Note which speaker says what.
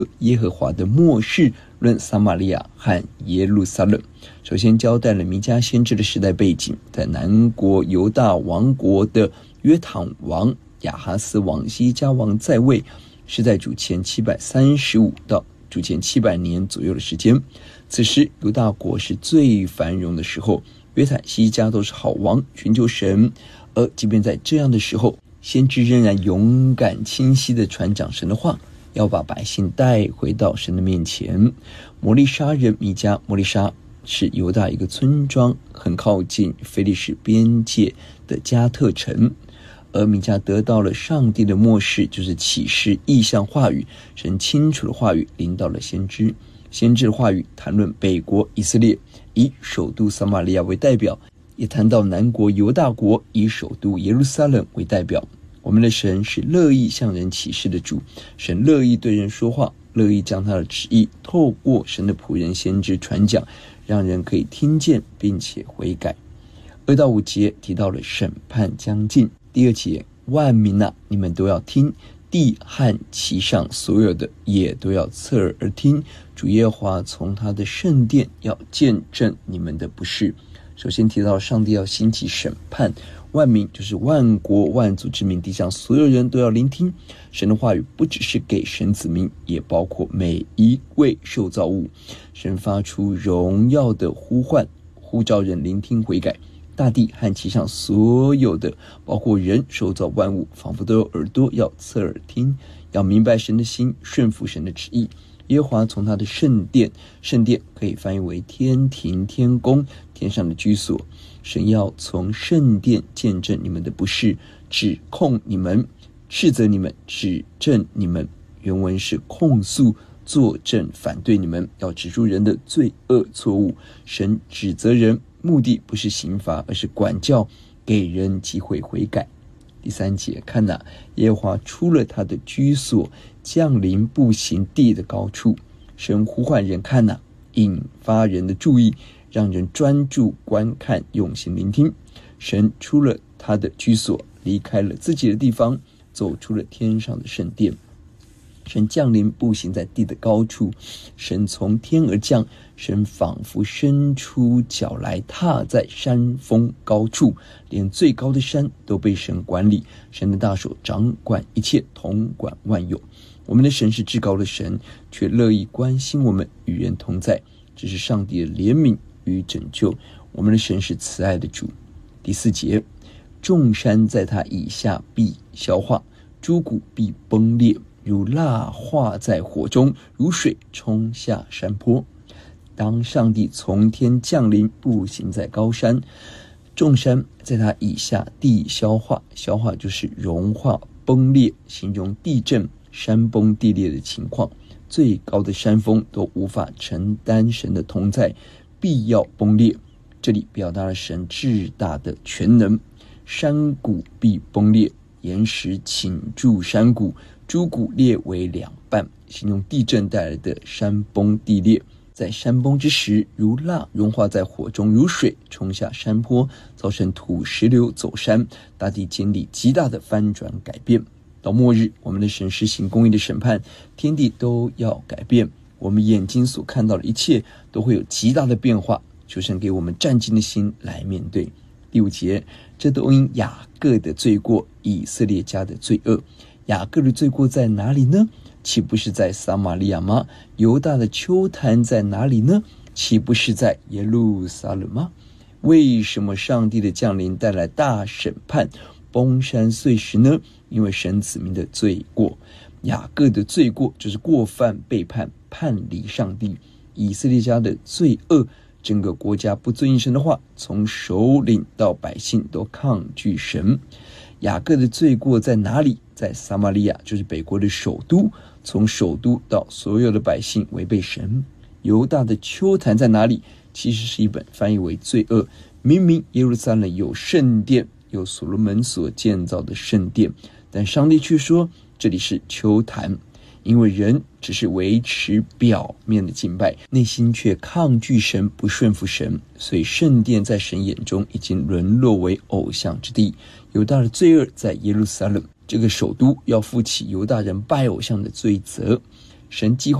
Speaker 1: 耶和华的末世论撒玛利亚和耶路撒冷。首先交代了弥迦先知的时代背景，在南国犹大王国的约坦王、亚哈斯王、西家王在位，是在主前735到主前700年左右的时间。此时犹大国是最繁荣的时候，约坦、西家都是好王，寻求神。而即便在这样的时候，先知仍然勇敢清晰地传讲神的话，要把百姓带回到神的面前。摩利沙人弥迦，摩利沙是犹大一个村庄，很靠近非利士边界的加特城。而弥迦得到了上帝的默示，就是启示、异象话语，神清楚的话语临到了先知。先知的话语谈论北国以色列，以首都撒玛利亚为代表，也谈到南国犹大国，以首都耶路撒冷为代表。我们的神是乐意向人启示的主，神乐意对人说话，乐意将他的旨意透过神的仆人先知传讲，让人可以听见并且悔改。2到5节提到了审判将近。第2节，万民啊，你们都要听，地和其上所有的也都要侧耳而听，主耶和华从他的圣殿要见证你们的不是。首先提到上帝要兴起审判，万民就是万国万族之民，地上所有人都要聆听神的话语，不只是给神子民，也包括每一位受造物。神发出荣耀的呼唤，呼召人聆听悔改。大地和其上所有的，包括人、受造万物，仿佛都有耳朵要侧耳听，要明白神的心，顺服神的旨意。耶和华从他的圣殿，圣殿可以翻译为天庭、天宫，天上的居所。神要从圣殿见证你们的不是，指控你们，斥责你们，指证你们。原文是控诉、作证、反对你们，要指出人的罪恶错误。神指责人，目的不是刑罚，而是管教，给人机会悔改。第3节，看哪，耶和华出了他的居所，降临步行地的高处。神呼唤人，看哪，引发人的注意，让人专注观看，用心聆听。神出了他的居所，离开了自己的地方，走出了天上的圣殿。神降临步行在地的高处，神从天而降，神仿佛伸出脚来踏在山峰高处，连最高的山都被神管理。神的大手掌管一切，统管万有。我们的神是至高的神，却乐意关心我们，与人同在，这是上帝的怜悯与拯救。我们的神是慈爱的主。第4节，众山在他以下必消化，诸谷必崩裂，如蜡化在火中，如水冲下山坡。当上帝从天降临，步行在高山，众山在他以下地消化，消化就是融化、崩裂，形容地震、山崩地裂的情况。最高的山峰都无法承担神的同在，必要崩裂。这里表达了神至大的全能。山谷必崩裂，岩石倾注山谷，诸谷裂为两半，形容地震带来的山崩地裂。在山崩之时，如蜡融化在火中，如水冲下山坡，造成土石流走山，大地经历极大的翻转改变。到末日，我们的神施行公义的审判，天地都要改变，我们眼睛所看到的一切都会有极大的变化。求神给我们战兢的心来面对。第5节，这都因雅各的罪过，以色列家的罪恶。雅各的罪过在哪里呢？岂不是在撒玛利亚吗？犹大的邱坛在哪里呢？岂不是在耶路撒冷吗？为什么上帝的降临带来大审判，崩山碎石呢？因为神子民的罪过。雅各的罪过就是过犯、背叛、叛离上帝。以色列家的罪恶，整个国家不遵行神的话，从首领到百姓都抗拒神。雅各的罪过在哪里？在撒玛利亚，就是北国的首都，从首都到所有的百姓违背神。犹大的邱坛在哪里？其实是一本翻译为罪恶。明明耶路撒冷有圣殿，有所罗门所建造的圣殿，但上帝却说这里是邱坛，因为人只是维持表面的敬拜，内心却抗拒神，不顺服神，所以圣殿在神眼中已经沦落为偶像之地。犹大的罪恶在耶路撒冷，这个首都要负起犹大人拜偶像的罪责。 神计划